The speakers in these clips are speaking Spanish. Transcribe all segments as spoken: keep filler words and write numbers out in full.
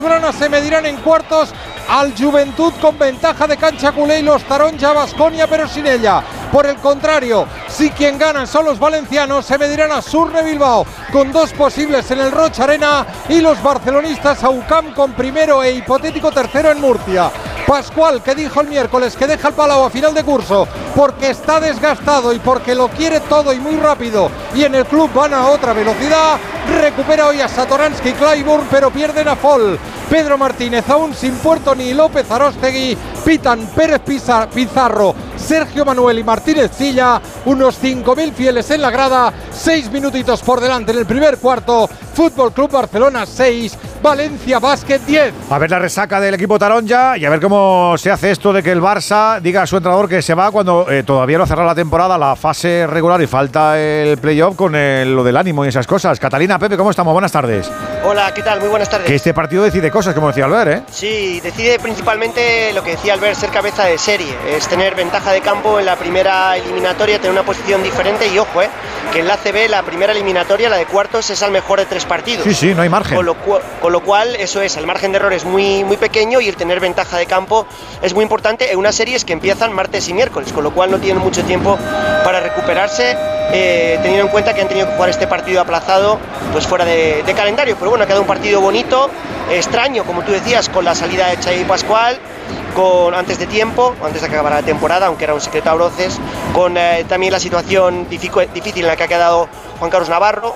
Blaugrana se medirán en cuartos al Juventud con ventaja de cancha culé y los Taronja Baskonia, pero sin ella. Por el contrario, si quien ganan son los valencianos, se medirán a Surne Bilbao con dos posibles en el Rocha Arena y los barcelonistas a U C A M con primero e hipotético tercero en Murcia. Pascual, que dijo el miércoles que deja el Palau a final de curso porque está desgastado y porque lo quiere todo y muy rápido, y en el club van a otra velocidad, recupera hoy a Satoransky y Clyburn, pero pierden a Fall. Pedro Martínez aún sin Puerto ni López Aróstegui, pitan Pérez Pizarro, Sergio Manuel y Martínez Cilla, unos cinco mil fieles en la grada, seis minutitos por delante en el primer cuarto. Fútbol Club Barcelona seis, Valencia Basket diez. A ver la resaca del equipo Taronja y a ver cómo se hace esto de que el Barça diga a su entrenador que se va cuando eh, todavía no ha cerrado la temporada, la fase regular, y falta el playoff con el, lo del ánimo y esas cosas. Catalina, Pepe, ¿cómo estamos? Buenas tardes. Hola, ¿qué tal? Muy buenas tardes. Que este partido decide cosas, como decía Albert, ¿eh? Sí, decide principalmente lo que decía Albert, ser cabeza de serie, es tener ventaja de campo en la primera eliminatoria, tener una posición diferente y ojo, eh, que en la A C B la primera eliminatoria, la de cuartos, es al mejor de tres partidos. Sí, sí, no hay margen. Con lo, cu con lo cual, eso es, el margen de error es muy, muy pequeño y el tener ventaja de campo es muy importante en unas series que empiezan martes y miércoles, con lo cual no tienen mucho tiempo para recuperarse, eh, teniendo en cuenta que han tenido que jugar este partido aplazado pues fuera de, de calendario. Pero bueno, ha quedado un partido bonito, extraño, como tú decías, con la salida de Xavi Pascual, con antes de tiempo, antes de que acabara la temporada, aunque era un secreto a voces, con eh, también la situación difícil en la que ha quedado Juan Carlos Navarro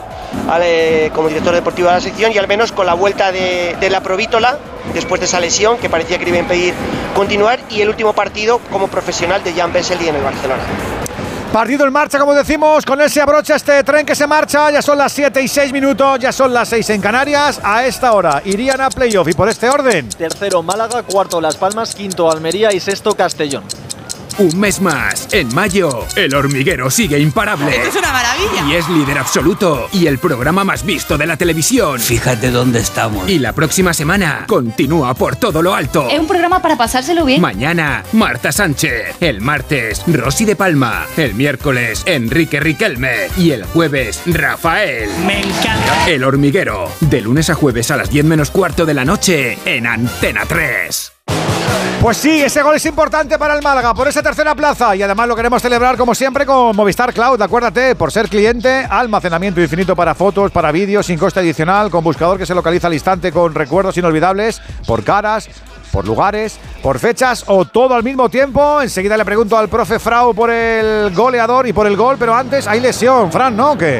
eh, como director deportivo de la sección, y al menos con la vuelta de, de la Provítola después de esa lesión que parecía que le iba a impedir continuar, y el último partido como profesional de Jan Vesely en el Barcelona. Partido en marcha, como decimos, con él se abrocha este tren que se marcha. Ya son las siete y seis minutos, ya son las seis en Canarias. A esta hora irían a playoff y por este orden: tercero Málaga, cuarto Las Palmas, quinto Almería y sexto Castellón. Un mes más. En mayo, El Hormiguero sigue imparable. ¡Esto es una maravilla! Y es líder absoluto. Y el programa más visto de la televisión. Fíjate dónde estamos. Y la próxima semana continúa por todo lo alto. Es un programa para pasárselo bien. Mañana, Marta Sánchez. El martes, Rosy de Palma. El miércoles, Enrique Riquelme. Y el jueves, Rafael. Me encanta. El Hormiguero. De lunes a jueves a las diez menos cuarto de la noche en Antena tres. Pues sí, ese gol es importante para el Málaga por esa tercera plaza, y además lo queremos celebrar como siempre con Movistar Cloud. Acuérdate, por ser cliente, almacenamiento infinito para fotos, para vídeos, sin coste adicional, con buscador que se localiza al instante, con recuerdos inolvidables, por caras, por lugares, por fechas o todo al mismo tiempo. Enseguida le pregunto al profe Frau por el goleador y por el gol, pero antes hay lesión, Fran, ¿no? ¿Qué?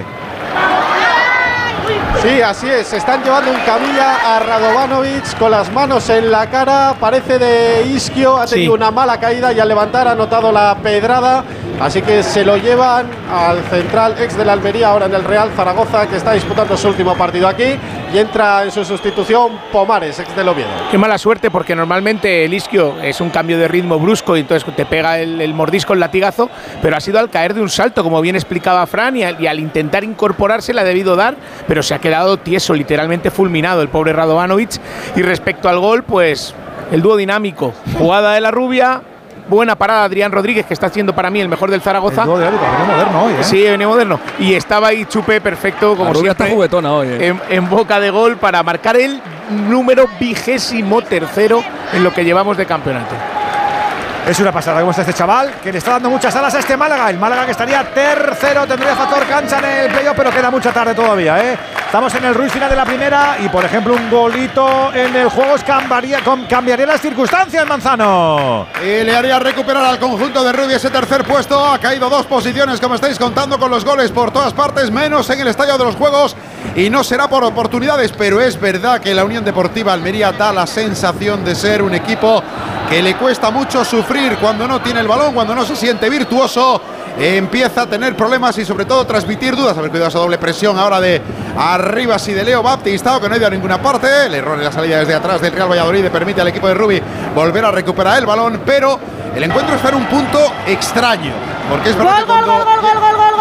Sí, así es, se están llevando un camilla a Radovanovic con las manos en la cara, parece de isquio, ha tenido sí. una mala caída y al levantar ha notado la pedrada, así que se lo llevan al central ex de la Almería, ahora en el Real Zaragoza, que está disputando su último partido aquí, y entra en su sustitución Pomares, ex del Oviedo. Qué mala suerte, porque normalmente el isquio es un cambio de ritmo brusco y entonces te pega el, el mordisco, el latigazo, pero ha sido al caer de un salto, como bien explicaba Fran, y al, y al intentar incorporarse le ha debido dar, pero se ha quedado tieso, literalmente fulminado el pobre Radovanovic. Y respecto al gol, pues el dúo dinámico, jugada de la rubia, buena parada de Adrián Rodríguez, que está siendo para mí el mejor del Zaragoza. El dúo dinámico, viene moderno hoy, ¿eh? Sí, viene moderno. Y estaba ahí Chupe perfecto, como la rubia siempre, está juguetona hoy, ¿eh? en, en boca de gol para marcar el número vigésimo tercero en lo que llevamos de campeonato. Es una pasada cómo está este chaval, que le está dando muchas alas a este Málaga. El Málaga que estaría tercero, tendría factor cancha en el playoff, pero queda mucha tarde todavía, ¿eh? Estamos en el Ruiz final de la primera y, por ejemplo, un golito en el juego cambiaría, cambiaría las circunstancias, Manzano. Y le haría recuperar al conjunto de Rubio ese tercer puesto. Ha caído dos posiciones, como estáis contando, con los goles por todas partes, menos en el estadio de los Juegos. Y no será por oportunidades, pero es verdad que la Unión Deportiva Almería da la sensación de ser un equipo que le cuesta mucho sufrir cuando no tiene el balón, cuando no se siente virtuoso. Empieza a tener problemas y sobre todo transmitir dudas. A ver, cuidado esa doble presión ahora de arriba, sí, de Leo Baptista, que no ha ido a ninguna parte. El error en la salida desde atrás del Real Valladolid le permite al equipo de Rubi volver a recuperar el balón, pero el encuentro está en un punto extraño, porque es verdad que gol, cuando... gol, gol, gol, gol, gol,